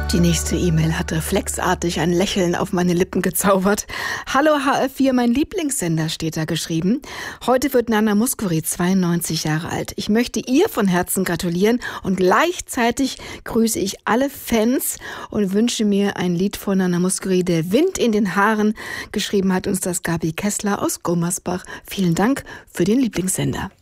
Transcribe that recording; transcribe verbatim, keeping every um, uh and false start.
Die nächste E-Mail hat reflexartig ein Lächeln auf meine Lippen gezaubert. Hallo H F vier, mein Lieblingssender, steht da geschrieben. Heute wird Nana Mouskouri zweiundneunzig Jahre alt. Ich möchte ihr von Herzen gratulieren und gleichzeitig grüße ich alle Fans und wünsche mir ein Lied von Nana Mouskouri, der Wind in den Haaren. Geschrieben hat uns das Gabi Kessler aus Gummersbach. Vielen Dank für den Lieblingssender.